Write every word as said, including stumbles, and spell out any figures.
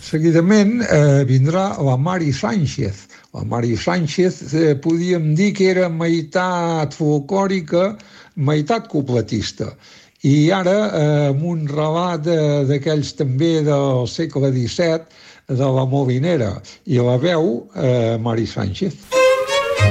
Seguidament eh, vindrà la Mari Sánchez. La Mari Sánchez eh, podíem dir que era meitat folclòrica, meitat cupletista. I ara, eh, amb un relat eh, d'aquells també del segle disset, de la Molinera, i la veu eh, Mari Sánchez.